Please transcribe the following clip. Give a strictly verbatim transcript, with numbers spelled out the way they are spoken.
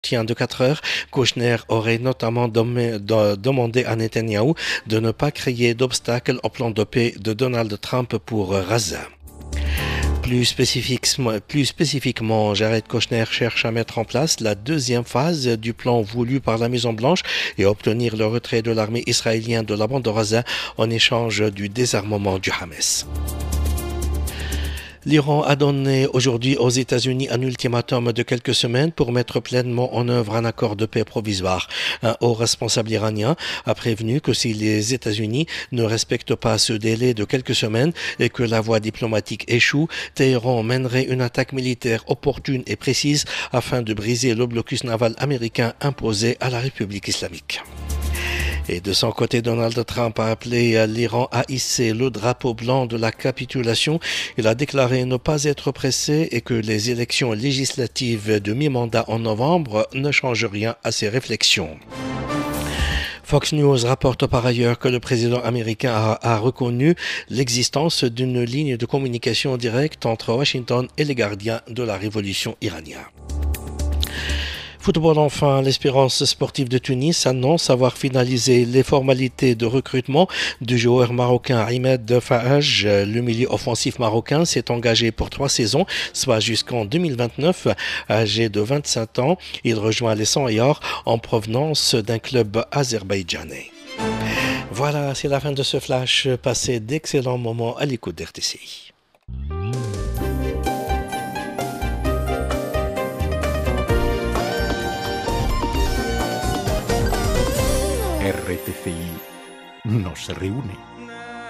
entretien de quatre heures, Kouchner aurait notamment dommé- de- demandé à Netanyahou de ne pas créer d'obstacles au plan de paix de Donald Trump pour Gaza. Plus spécifiquement, plus spécifiquement, Jared Kushner cherche à mettre en place la deuxième phase du plan voulu par la Maison-Blanche et obtenir le retrait de l'armée israélienne de la bande de Gaza en échange du désarmement du Hamas. L'Iran a donné aujourd'hui aux États-Unis un ultimatum de quelques semaines pour mettre pleinement en œuvre un accord de paix provisoire. Un haut responsable iranien a prévenu que si les États-Unis ne respectent pas ce délai de quelques semaines et que la voie diplomatique échoue, Téhéran mènerait une attaque militaire opportune et précise afin de briser le blocus naval américain imposé à la République islamique. Et de son côté, Donald Trump a appelé l'Iran à hisser le drapeau blanc de la capitulation. Il a déclaré ne pas être pressé et que les élections législatives de mi-mandat en novembre ne changent rien à ses réflexions. Fox News rapporte par ailleurs que le président américain a, a reconnu l'existence d'une ligne de communication directe entre Washington et les gardiens de la révolution iranienne. Football enfin, l'Espérance sportive de Tunis annonce avoir finalisé les formalités de recrutement du joueur marocain Ahmed Fahaj. Le milieu offensif marocain s'est engagé pour trois saisons, soit jusqu'en deux mille vingt-neuf. Âgé de vingt-cinq ans, il rejoint les Saniyars en provenance d'un club azerbaïdjanais. Voilà, c'est la fin de ce flash. Passez d'excellents moments à l'écoute d'R T C. R T C I no se reúne.